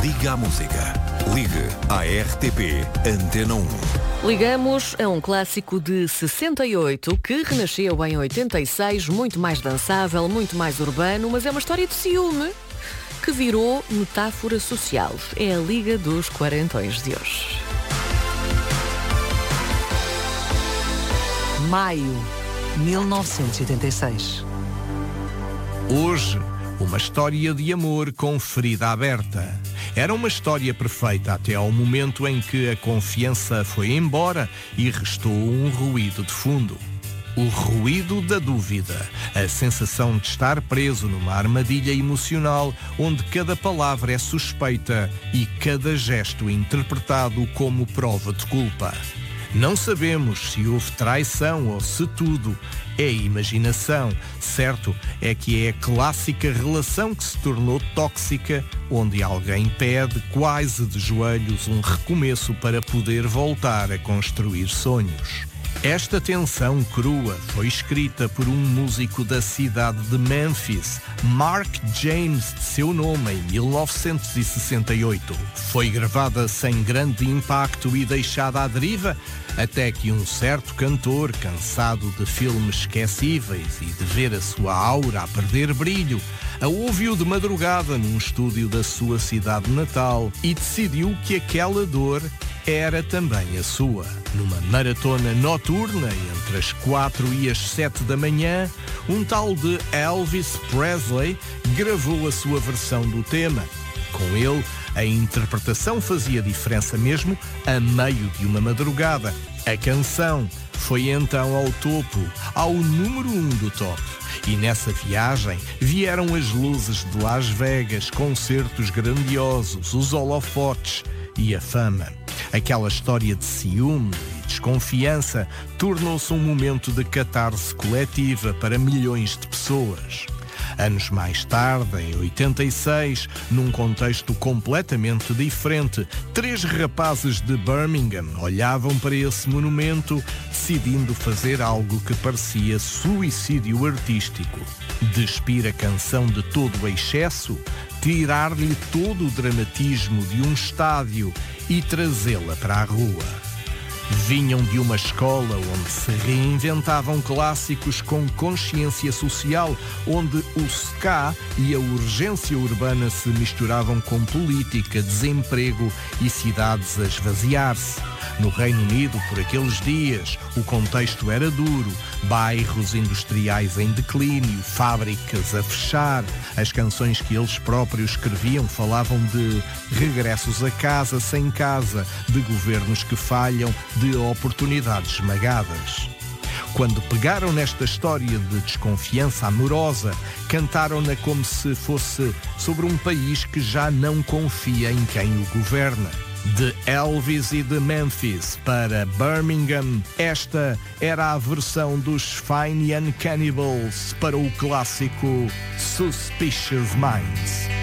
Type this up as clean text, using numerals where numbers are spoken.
Liga à música. Ligue à RTP Antena 1. Ligamos a um clássico de 68 que renasceu em 86, muito mais dançável, muito mais urbano, mas é uma história de ciúme que virou metáfora social. É a Liga dos Quarentões de hoje. Maio, 1986. Hoje, uma história de amor com ferida aberta. Era uma história perfeita até ao momento em que a confiança foi embora e restou um ruído de fundo. O ruído da dúvida, a sensação de estar preso numa armadilha emocional onde cada palavra é suspeita e cada gesto interpretado como prova de culpa. Não sabemos se houve traição ou se tudo é imaginação. Certo é que é a clássica relação que se tornou tóxica, onde alguém pede, quase de joelhos, um recomeço para poder voltar a construir sonhos. Esta tensão crua foi escrita por um músico da cidade de Memphis, Mark James, de seu nome, em 1968. Foi gravada sem grande impacto e deixada à deriva, até que um certo cantor, cansado de filmes esquecíveis e de ver a sua aura a perder brilho, a ouviu de madrugada num estúdio da sua cidade natal e decidiu que aquela dor era também a sua. Numa maratona noturna, entre as 4 e as 7 da manhã, um tal de Elvis Presley gravou a sua versão do tema. Com ele, a interpretação fazia diferença mesmo a meio de uma madrugada. A canção foi então ao topo, ao número 1 do top. E nessa viagem vieram as luzes de Las Vegas, concertos grandiosos, os holofotes e a fama. Aquela história de ciúme e desconfiança tornou-se um momento de catarse coletiva para milhões de pessoas. Anos mais tarde, em 86, num contexto completamente diferente, 3 rapazes de Birmingham olhavam para esse monumento, decidindo fazer algo que parecia suicídio artístico. Despir a canção de todo o excesso, tirar-lhe todo o dramatismo de um estádio e trazê-la para a rua. Vinham de uma escola onde se reinventavam clássicos com consciência social, onde o ska e a urgência urbana se misturavam com política, desemprego e cidades a esvaziar-se. No Reino Unido, por aqueles dias, o contexto era duro, bairros industriais em declínio, fábricas a fechar. As canções que eles próprios escreviam falavam de regressos a casa sem casa, de governos que falham, de oportunidades esmagadas. Quando pegaram nesta história de desconfiança amorosa, cantaram-na como se fosse sobre um país que já não confia em quem o governa. De Elvis e de Memphis para Birmingham, esta era a versão dos Fine Young Cannibals para o clássico Suspicious Minds.